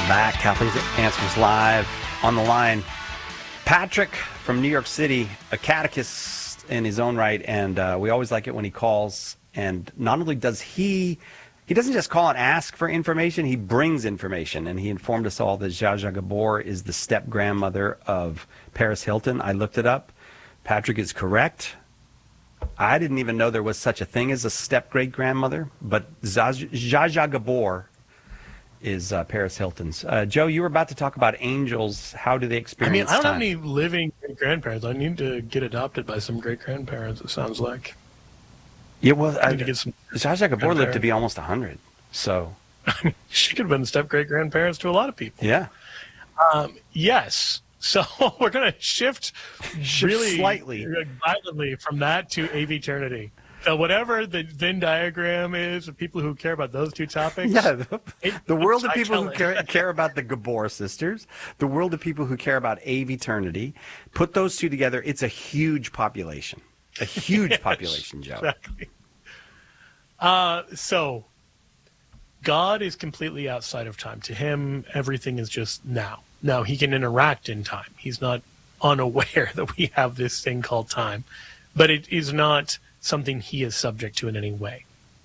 back. Catholic Answers Live on the line. Patrick from New York City, a catechist in his own right, and we always like it when he calls. And not only does he doesn't just call and ask for information, he brings information. And he informed us all that Zsa Zsa Gabor is the step-grandmother of Paris Hilton. I looked it up. Patrick is correct. I didn't even know there was such a thing as a step-great-grandmother, but Zsa Zsa Gabor is Paris Hilton's. Joe, you were about to talk about angels. How do they experience I don't time? have any living great-grandparents. I need to get adopted by some great-grandparents, it sounds like. Yeah, well, I need to get some Zsa Zsa Gabor lived to be almost 100, so... She could have been step-great-grandparents to a lot of people. Yeah. Yes. So we're going to shift really slightly, violently from that to Aviternity. So whatever the Venn diagram is of people who care about those two topics. Yeah, the world of people who care about the Gabor sisters, the world of people who care about Aviternity, put those two together, it's a huge population. A huge Yes, population, Joe. Exactly. So God is completely outside of time. To him, everything is just now. Now, he can interact in time. He's not unaware that we have this thing called time, but it is not something he is subject to in any way.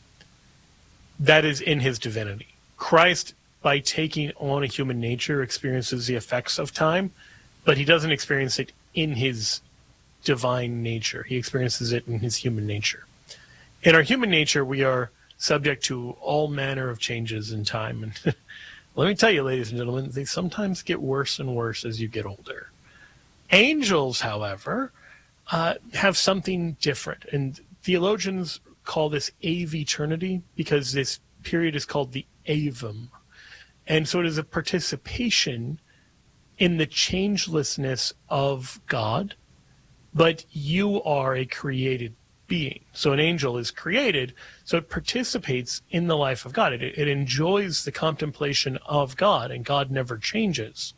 That is in his divinity. Christ, by taking on a human nature, experiences the effects of time, but he doesn't experience it in his divine nature. He experiences it in his human nature. In our human nature, we are subject to all manner of changes in time. And let me tell you, ladies and gentlemen, they sometimes get worse and worse as you get older. Angels, however, have something different. And theologians call this aviternity because this period is called the avum. And so it is a participation in the changelessness of God, but you are a created being. So an angel is created, so it participates in the life of God. It enjoys the contemplation of God, and God never changes.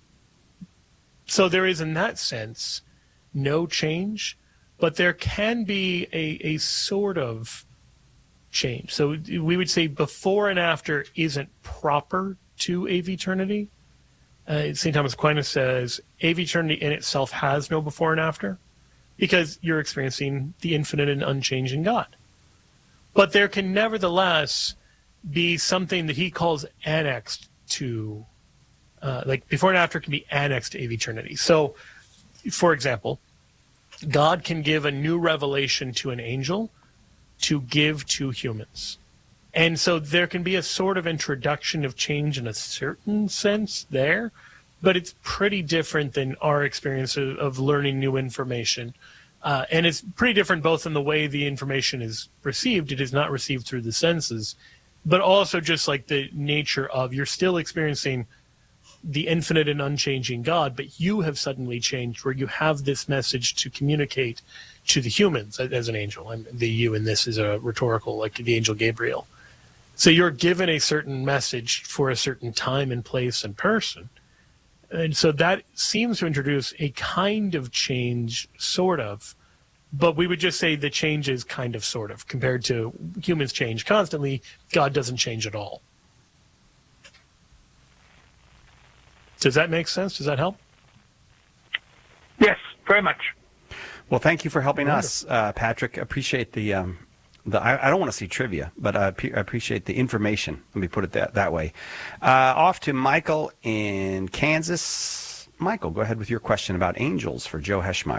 So there is, in that sense, no change, but there can be a sort of change. So we would say before and after isn't proper to aviternity. St. Thomas Aquinas says aviternity in itself has no before and after, because you're experiencing the infinite and unchanging God. But there can nevertheless be something that he calls annexed to, like before and after can be annexed to aviternity. So, for example, God can give a new revelation to an angel to give to humans. And so there can be a sort of introduction of change in a certain sense there, but it's pretty different than our experience of learning new information. And it's pretty different both in the way the information is received. It is not received through the senses, but also just like the nature of you're still experiencing the infinite and unchanging God, but you have suddenly changed where you have this message to communicate to the humans as an angel. And the you in this is a rhetorical, like the angel Gabriel. So you're given a certain message for a certain time and place and person. And so that seems to introduce a kind of change, sort of, but we would just say the change is kind of, sort of, compared to humans change constantly. God doesn't change at all. Does that make sense? Does that help? Yes, very much. Well, thank you for helping us, Patrick. Appreciate the I don't want to see trivia, but I appreciate the information. Let me put it that way. Off to Michael in Kansas. Michael, go ahead with your question about angels for Joe Heschmeyer.